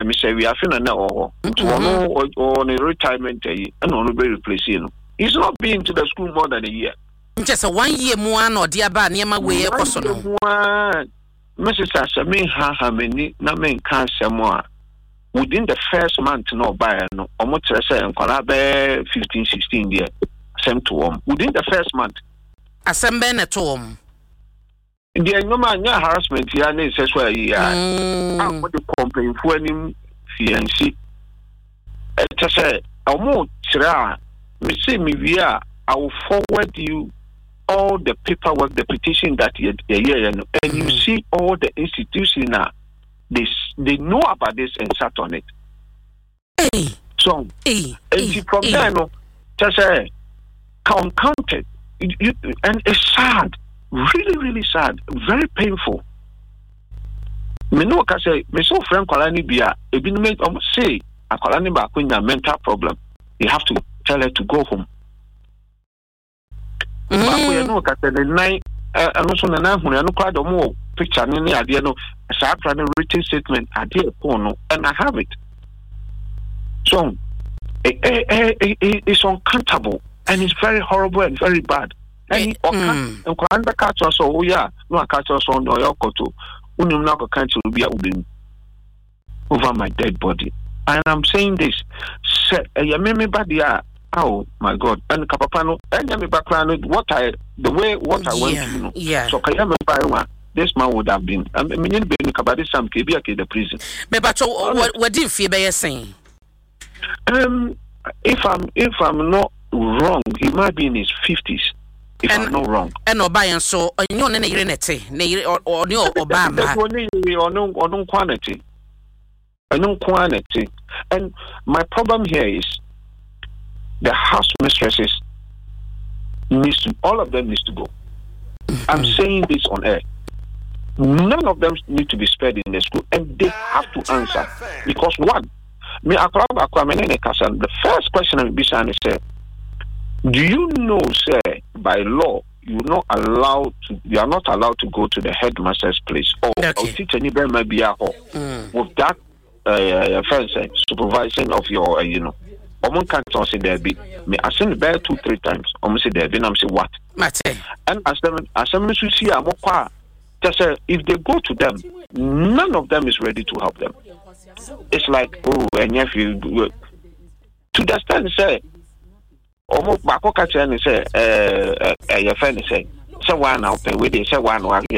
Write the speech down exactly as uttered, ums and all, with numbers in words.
me say we are feeling na oh no on a retirement eh and on be replace you. He's not been to the school more than a year. Just a one year more no dia ba na ma we e koso no. Missus Asami ha ha many na men kan semwa. Within the first month no buy no almost say enkwala be fifteen sixteen there same to um within the first month asembe na to um the normal nya harassment ya na say so ya am the complain for any fiancé it say almost tira me say me via I will forward you all the paperwork the petition that you hear and you see all the institutions now. They they know about this and sat on it. Hey. So, hey. and hey. from hey. there, no, just say, count, counted. You, you, and it's sad, really, really sad, very painful. Me know what I say, me so friend Kolani Bia, a been made um say, a Kolani Ba when a mental problem, you have to tell her to go home. Mm. But we know that the night, and also the night when I know quite a more picture, and the idea no. So I plan a written statement I did porno and I have it. So it, it, it, it, it's uncountable and it's very horrible and very bad. And mm. and catch us oh yeah, no catch us on your koto. Unum na country will be over my dead body. And I'm saying this, say ya me body oh my God, and Kapapano and ya me background what I the way what I went yeah. to know. Yeah. So can you this man would have been. I mean, you been about this some K B A the prison. But what what do you feel by saying? Um, if I'm if I'm not wrong, he might be in his fifties. If and, I'm not wrong. And Obayan so you know na irenete, na or or no Obama. Or no or no quantity. No quantity. And my problem here is the house mistresses needs to all of them needs to go. I'm saying this on air. None of them need to be spared in the school, and they have to answer because one, me the first question I'm being is, do you know, sir, by law you're not allowed to, you are not allowed to go to the headmaster's place or, okay. or teach anybody maybe at home mm. with that uh, first uh, supervision of your, uh, you know. Omo can't say there be me. I send the bear two three times. Omo say there be. I'm say what? And as them as them to see a more just say if they go to them, none of them is ready to help them. It's like oh, and if you to understand say, omo bako catch and say uh uh your friend say say one now pay we they say one one